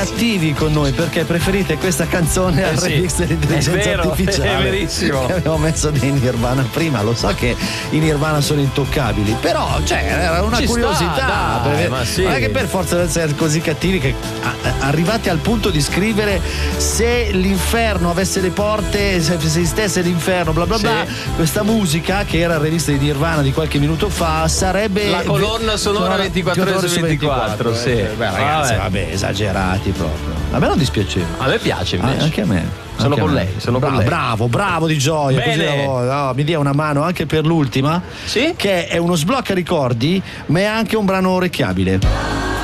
cattivi con noi perché preferite questa canzone al remix dell'intelligenza artificiale. È verissimo. Che avevo messo dei Nirvana prima. Lo so che i Nirvana sono intoccabili, però era una curiosità. Non è che per forza di essere così cattivi che arrivati al punto di scrivere se l'inferno avesse le porte, se esistesse l'inferno, bla bla bla, questa musica che era il remix di Nirvana di qualche minuto fa sarebbe la colonna sonora 24 ore su 24. Sì. Beh, ragazzi, vabbè, esagerati proprio. A me non dispiaceva. A me piace invece. Anche a me. Sono con lei. Bravo Di Gioia. Così mi dia una mano anche per l'ultima, che è uno sblocca ricordi, ma è anche un brano orecchiabile.